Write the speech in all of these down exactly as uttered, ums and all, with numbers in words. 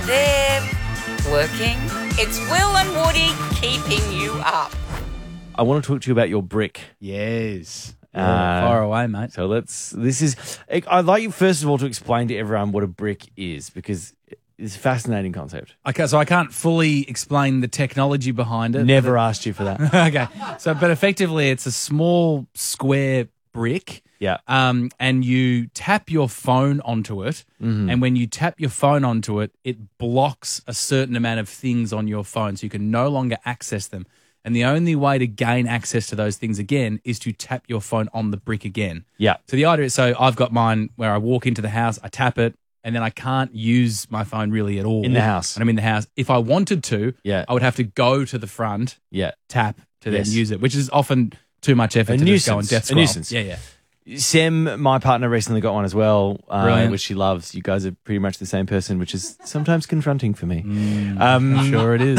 They're working. It's Will and Woody keeping you up. I want to talk to you about your brick. Yes. Uh, Far away, mate. So let's, this is, I'd like you first of all to explain to everyone what a brick is, because it's a fascinating concept. Okay, so I can't fully explain the technology behind it. Never asked you for that. Okay, so but effectively it's a small square brick. Yeah. Um, and you tap your phone onto it, Mm-hmm. and when you tap your phone onto it, it blocks a certain amount of things on your phone, so you can no longer access them. And the only way to gain access to those things again is to tap your phone on the brick again. Yeah. So the idea is, so I've got mine where I walk into the house, I tap it, and then I can't use my phone really at all. In the house. When I'm in the house. If I wanted to, Yeah. I would have to go to the front, Yeah. tap to Yes. then use it, which is often too much effort A to nuisance. just go and death A scroll. nuisance. Yeah, yeah. Sem, my partner, recently got one as well, uh, Brilliant. which she loves. You guys are pretty much the same person, which is sometimes confronting for me. Mm, Um, I'm sure it is.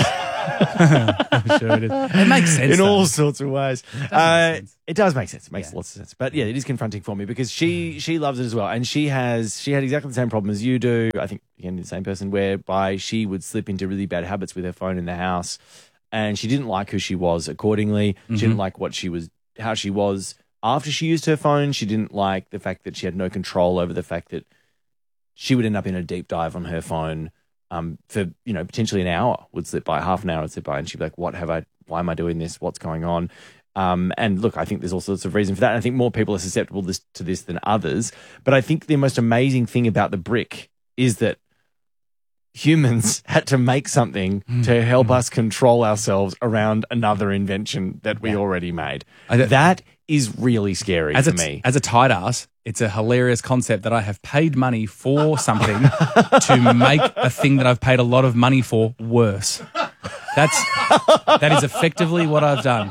I'm sure it is. It makes sense. in though. all sorts of ways. make Uh, sense. it does make sense. It makes Yeah. lots of sense. But yeah, it is confronting for me because she she loves it as well, and she has she had exactly the same problem as you do. I think again, the same person, whereby she would slip into really bad habits with her phone in the house, and she didn't like who she was accordingly. Mm-hmm. She didn't like what she was, how she was after she used her phone. She didn't like the fact that she had no control over the fact that she would end up in a deep dive on her phone um, for, you know, potentially an hour would slip by, half an hour would slip by, and she'd be like, what have I, why am I doing this? What's going on? Um, and look, I think there's all sorts of reason for that. And I think more people are susceptible this, to this than others. But I think the most amazing thing about the brick is that humans had to make something to help us control ourselves around another invention that we already made. I don't- That is really scary As for a, me. as a tight ass, it's a hilarious concept that I have paid money for something to make a thing that I've paid a lot of money for worse. That's that is effectively what I've done.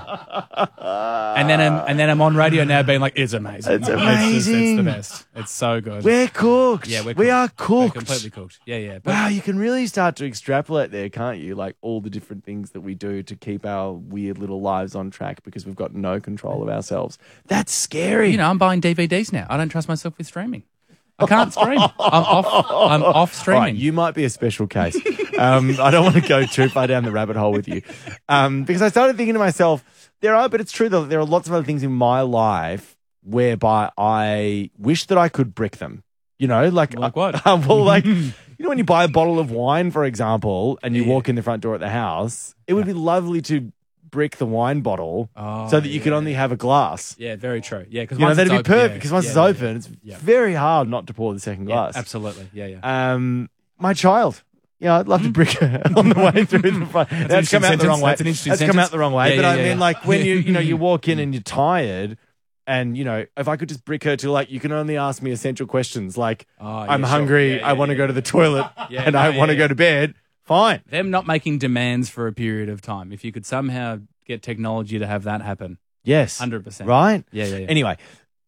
And then I'm and then I'm on radio now being like, it's amazing. It's just- amazing. it's the best. It's so good. We're cooked. yeah, we're we cooked. are We're cooked. completely cooked. Yeah, yeah. But Wow, you can really start to extrapolate there, can't you? Like all the different things that we do to keep our weird little lives on track because we've got no control of ourselves. That's scary. you know, I'm buying D V Ds now. I don't trust myself with streaming. I can't stream. I'm off. I'm off All streaming. right, you might be a special case. um, I don't want to go too far down the rabbit hole with you um, because I started thinking to myself, there are, but it's true that there are lots of other things in my life whereby I wish that I could brick them. You know, like, Like what? Uh, well, like, you know, when you buy a bottle of wine, for example, and you Yeah. walk in the front door at the house, it would be lovely to brick the wine bottle Oh, so that you could yeah. only have a glass. Yeah, very true. Yeah, because You know, that'd be perfect because once it's open, it's yeah. very hard not to pour the second Yeah, glass. absolutely. Yeah, yeah. Um, my child. Yeah, I'd love to brick her on the way through the front. That's, Mm. interesting come out the wrong sentence. way. That's an interesting That's come sentence. out the wrong way. Yeah, but yeah, I yeah, mean, yeah. like when you, you know, you walk in and you're tired, and you know, if I could just brick her to like, you can only ask me essential questions like, Oh, yeah, I'm sure. hungry, Yeah, I yeah, want to yeah. go to the toilet, Yeah, and no, I yeah, want to yeah. go to bed. Fine. Them not making demands for a period of time. If you could somehow get technology to have that happen, Yes. one hundred percent. Right. Yeah, yeah, yeah. Anyway,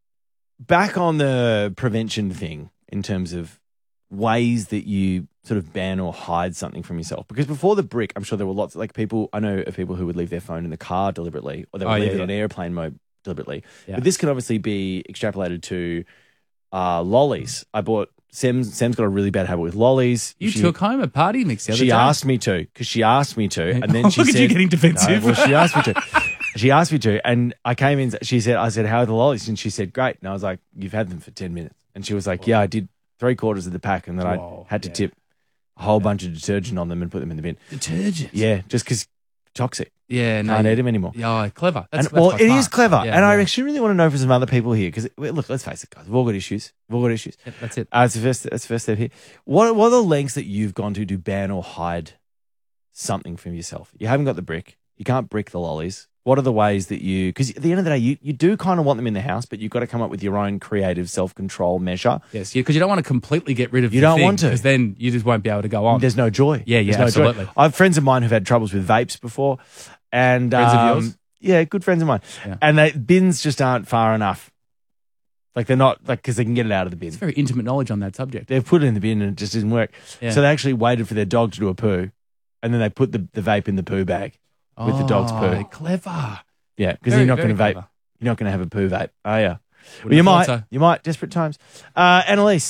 back on the prevention thing in terms of ways that you sort of ban or hide something from yourself. Because before the brick, I'm sure there were lots of like people, I know of people who would leave their phone in the car deliberately or they would Oh, leave yeah, it on yeah. airplane mode deliberately. Yeah. But this can obviously be extrapolated to uh, lollies. I bought, Sam's, Sam's got a really bad habit with lollies. You She- took home a party mix the other She day. asked me to because she asked me to. And then she Look at said, you getting defensive. No, well, she asked me to. She asked me to, and I came in. She said, "I said, how are the lollies?" And she said, "Great." And I was like, "You've had them for ten minutes." And she was like, "Yeah, I did three quarters of the pack, and then Whoa, I had to yeah. tip a whole bunch of detergent on them and put them in the bin." Detergent. Yeah, just because toxic. Yeah, no. Can't you- eat them anymore. Yeah, clever. That's, and, that's well, quite it smart. is clever, Yeah, and I yeah. actually really want to know from some other people here because look, let's face it, guys, we've all got issues. We've all got issues. Yeah, that's it. Uh, it's the first. That's the first step here. What What are the lengths that you've gone to to ban or hide something from yourself? You haven't got the brick. You can't brick the lollies. What are the ways that you? Because at the end of the day, you, you do kind of want them in the house, but you've got to come up with your own creative self control measure. Yes, because you don't want to completely get rid of. You the don't thing, want to. because then you just won't be able to go on. There's no joy. Yeah, yeah, There's no joy. absolutely. I have friends of mine who've had troubles with vapes before, and Friends of um, yours? yeah, good friends of mine, Yeah. and they bins just aren't far enough. Like they're not like because they can get it out of the bin. It's very intimate knowledge on that subject. They've put it in the bin and it just didn't work. Yeah. So they actually waited for their dog to do a poo, and then they put the, the vape in the poo bag with the dog's Oh, poo. Clever. Yeah, because Very, you're not very going to vape. clever. You're not going to have a poo vape, are you? Well, Wouldn't you have might. thought so. You might. Desperate times. Uh, Annalise,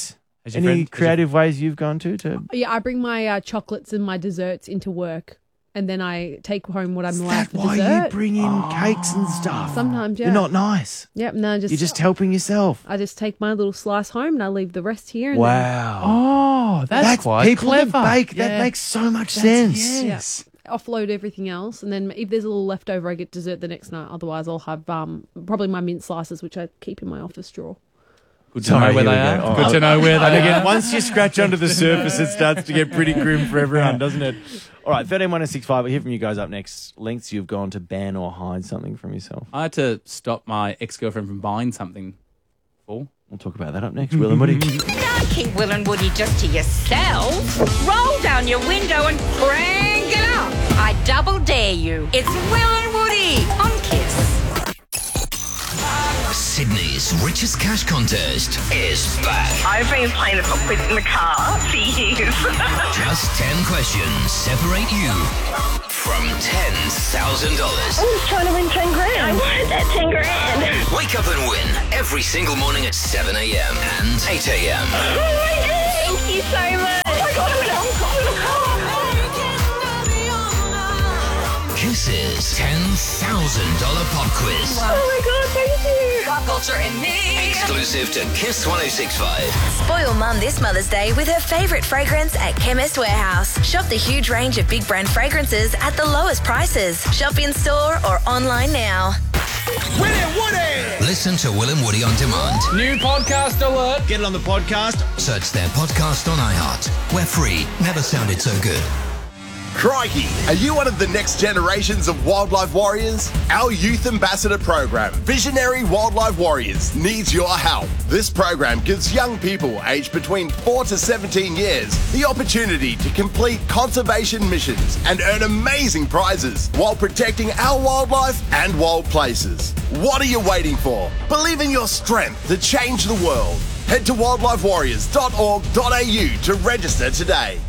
Has your Any friend- has your- creative ways you've gone to to? Yeah, I bring my uh, chocolates and my desserts into work, and then I take home what I'm Is allowed that for why dessert. you bring in cakes and stuff? Sometimes, yeah. You're not nice. Yep, no, just You're just helping yourself. I just take my little slice home and I leave the rest here. And Wow. Oh, that's, quite people clever. that bake. Yeah. That makes so much That's- sense. Yes. Then offload everything else, and then if there's a little leftover, I get dessert the next night. Otherwise, I'll have um probably my mint slices, which I keep in my office drawer. Good to know where here they we are. go. Oh, Good to know where And they again, are. once you scratch under the surface, it starts to get pretty grim for everyone, doesn't it? All right, thirteen one oh six five. We'll hear from you guys up next. Lengths you've gone to ban or hide something from yourself. I had to stop my ex-girlfriend from buying something for. We'll talk about that up next. Will and Woody. Don't keep Will and Woody just to yourselves. Roll down your window and crank it up. I double dare you. It's Will and Woody on Kiss. Sydney's richest cash contest is back. I've been playing the pop quiz in the car for years. Just ten questions separate you from ten thousand dollars. I was trying to win ten grand. I wanted that ten grand. Wake up and win every single morning at seven a.m. and eight a.m. Oh my God. Thank you so much. Oh my God, I'm in Hong Kong in the car. Kiss's ten thousand dollars pop quiz. Oh my God, thank you. Pop culture and me. Exclusive to Kiss one oh six point five. Spoil Mum this Mother's Day with her favourite fragrance at Chemist Warehouse. Shop the huge range of big brand fragrances at the lowest prices. Shop in store or online now. Listen to Will and Woody on demand. New podcast alert. Get it on the podcast. Search their podcast on iHeart. We're free. Never sounded so good. Crikey! Are you one of the next generations of wildlife warriors? Our youth ambassador program, Visionary Wildlife Warriors, needs your help. This program gives young people aged between four to seventeen years the opportunity to complete conservation missions and earn amazing prizes while protecting our wildlife and wild places. What are you waiting for? Believe in your strength to change the world. Head to wildlife warriors dot org dot a u to register today.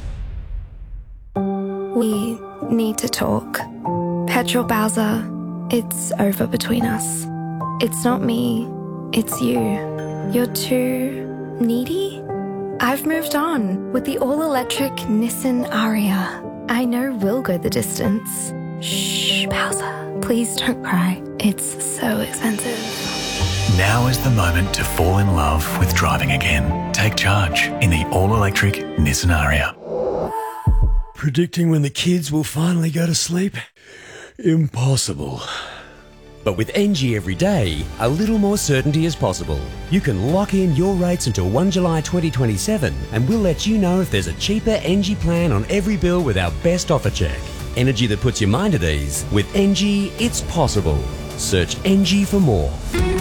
We need to talk. Petrol Bowser, it's over between us. It's not me, it's you. You're too needy? I've moved on with the all-electric Nissan Ariya. I know we'll go the distance. Shh, Bowser, please don't cry. It's so expensive. Now is the moment to fall in love with driving again. Take charge in the all-electric Nissan Ariya. Predicting when the kids will finally go to sleep? Impossible. But with N G Everyday, a little more certainty is possible. You can lock in your rates until first of July twenty twenty-seven, and we'll let you know if there's a cheaper N G plan on every bill with our best offer check. Energy that puts your mind at ease. With N G, it's possible. Search N G for more.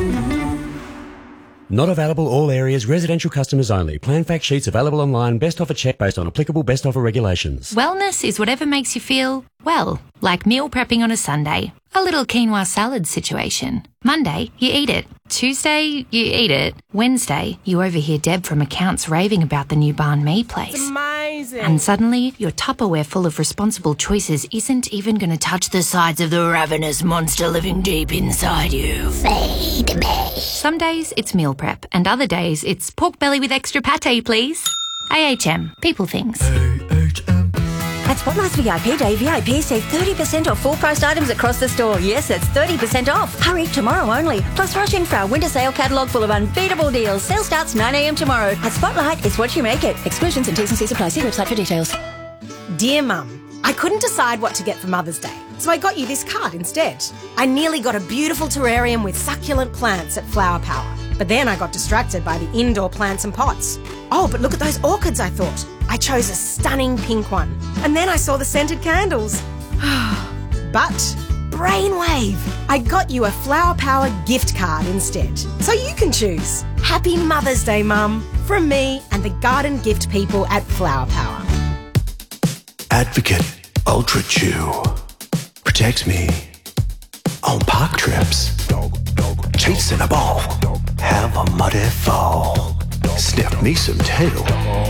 Not available all areas, residential customers only. Plan fact sheets available online, best offer check based on applicable best offer regulations. Wellness is whatever makes you feel, well, like meal prepping on a Sunday. A little quinoa salad situation. Monday, you eat it. Tuesday, you eat it. Wednesday, you overhear Deb from accounts raving about the new banh mi place. It's amazing. And suddenly, your Tupperware full of responsible choices isn't even going to touch the sides of the ravenous monster living deep inside you. Feed me. Some days, it's meal prep, and other days, it's pork belly with extra pate, please. A H M. People things. At Spotlight's V I P Day, V I Ps save thirty percent off full-priced items across the store. Yes, that's thirty percent off. Hurry, tomorrow only. Plus, rush in for our winter sale catalogue full of unbeatable deals. Sale starts nine a.m. tomorrow. At Spotlight, it's what you make it. Exclusions and T's and C's apply. See website for details. Dear Mum, I couldn't decide what to get for Mother's Day, so I got you this card instead. I nearly got a beautiful terrarium with succulent plants at Flower Power, but then I got distracted by the indoor plants and pots. Oh, but look at those orchids, I thought. I chose a stunning pink one, and then I saw the scented candles. But brainwave! I got you a Flower Power gift card instead, so you can choose. Happy Mother's Day, Mum, from me and the garden gift people at Flower Power. Advocate Ultra Chew protects me on park trips. Chasing a ball, have a muddy fall. Sniff me some tail.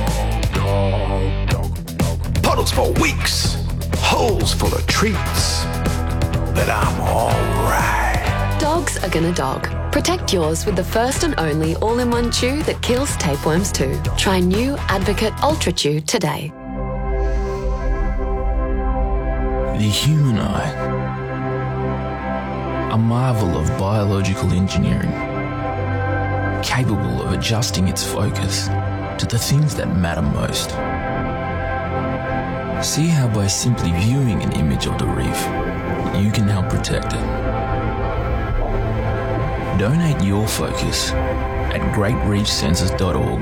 Puddles for weeks, holes full of treats. But I'm alright. Dog bugs are gonna dog. Protect yours with the first and only all-in-one chew that kills tapeworms too. Try new Advocate Ultra Chew today. The human eye. A marvel of biological engineering, capable of adjusting its focus to the things that matter most. See how by simply viewing an image of the reef, you can help protect it. Donate your focus at great reef sensors dot org.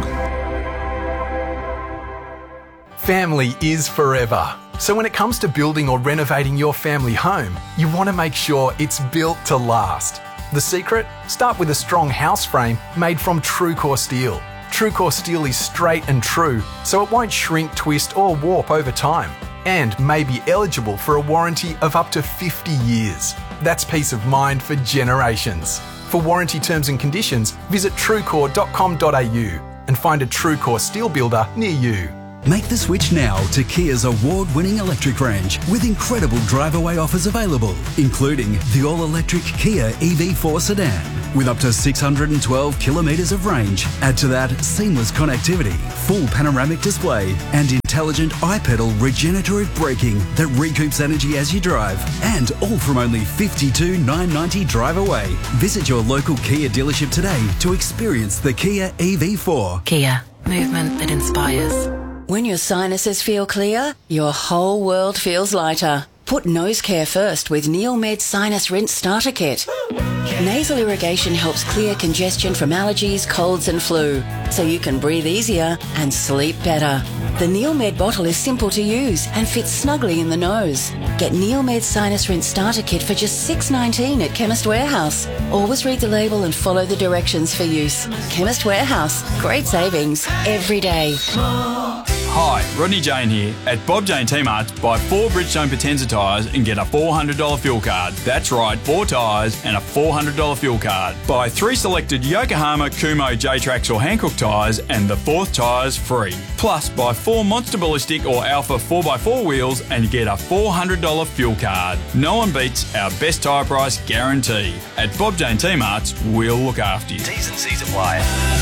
Family is forever. So when it comes to building or renovating your family home, you want to make sure it's built to last. The secret? Start with a strong house frame made from TrueCore steel. TrueCore steel is straight and true, so it won't shrink, twist or warp over time, and may be eligible for a warranty of up to fifty years. That's peace of mind for generations. For warranty terms and conditions, visit truecore dot com dot a u and find a TrueCore steel builder near you. Make the switch now to Kia's award-winning electric range with incredible drive-away offers available, including the all-electric Kia E V four sedan with up to six hundred twelve kilometres of range. Add to that seamless connectivity, full panoramic display and intelligent iPedal regenerative braking that recoups energy as you drive, and all from only fifty-two thousand nine hundred ninety dollars drive away. Visit your local Kia dealership today to experience the Kia E V four. Kia, movement that inspires. When your sinuses feel clear, your whole world feels lighter. Put nose care first with NeilMed Sinus Rinse Starter Kit. Nasal irrigation helps clear congestion from allergies, colds and flu, so you can breathe easier and sleep better. The NeilMed bottle is simple to use and fits snugly in the nose. Get NeilMed Sinus Rinse Starter Kit for just six dollars ninety-nine at Chemist Warehouse. Always read the label and follow the directions for use. Chemist Warehouse. Great savings every day. Hi, Rodney Jane here. At Bob Jane T-Mart, buy four Bridgestone Potenza tyres and get a four hundred dollars fuel card. That's right, four tyres and a four hundred dollars fuel card. Buy three selected Yokohama, Kumo, J-Trax or Hankook tyres and the fourth tyre's free. Plus, buy four Monster Ballistic or Alpha four by four wheels and get a four hundred dollars fuel card. No one beats our best tyre price guarantee. At Bob Jane T-Marts, we'll look after you. T's and C's apply.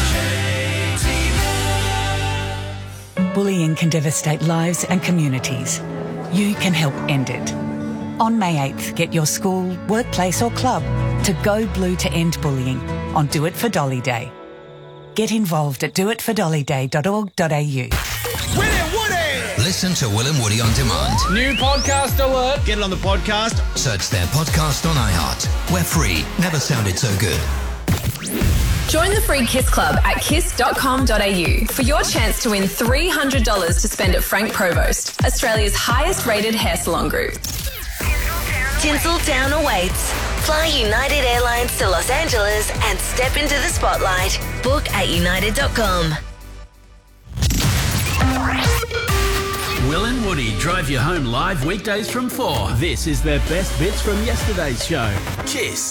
Bullying can devastate lives and communities. You can help end it. On May eighth, get your school, workplace or club to go blue to end bullying on Do It for Dolly Day. Get involved at do it for dolly day dot org dot a u. Will and Woody! Listen to Will and Woody on demand. New podcast alert. Get it on the podcast. Search their podcast on iHeart. We're free. Never sounded so good. Join the free KISS Club at kiss dot com dot a u for your chance to win three hundred dollars to spend at Frank Provost, Australia's highest rated hair salon group. Tinseltown awaits. Fly United Airlines to Los Angeles and step into the spotlight. Book at united dot com. Will and Woody drive you home live weekdays from four. This is their best bits from yesterday's show. Kiss.